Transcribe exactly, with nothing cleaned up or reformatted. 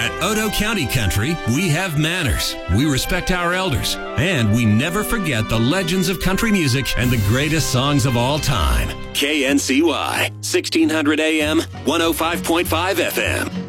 At Odo County Country, we have manners, we respect our elders, and we never forget the legends of country music and the greatest songs of all time. K N C Y, sixteen hundred A M, one oh five point five F M.